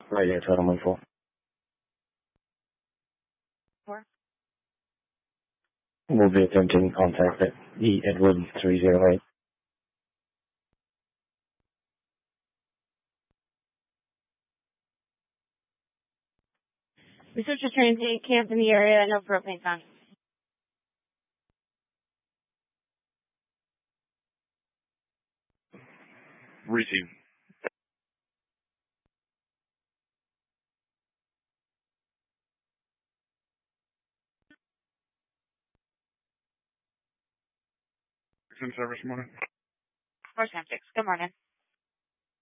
Right there, total info. Four. We'll be attempting contact at E. Edward 308. Researcher transient camped in the area, no propane found. Receive. In service morning. 476, good morning.